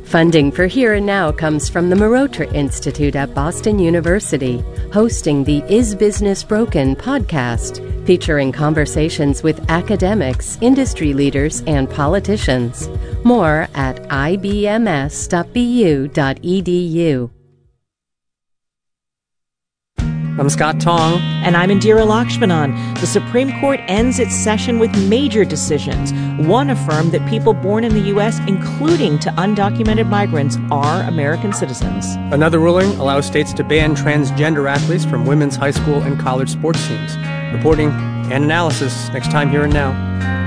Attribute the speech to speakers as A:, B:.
A: Funding for Here and Now comes from the Marotra Institute at Boston University, hosting the Is Business Broken podcast, featuring conversations with academics, industry leaders, and politicians. More at ibms.bu.edu.
B: I'm Scott Tong.
C: And I'm Indira Lakshmanan. The Supreme Court ends its session with major decisions. One affirmed that people born in the U.S., including to undocumented migrants, are American citizens.
B: Another ruling allows states to ban transgender athletes from women's high school and college sports teams. Reporting and analysis next time Here and Now.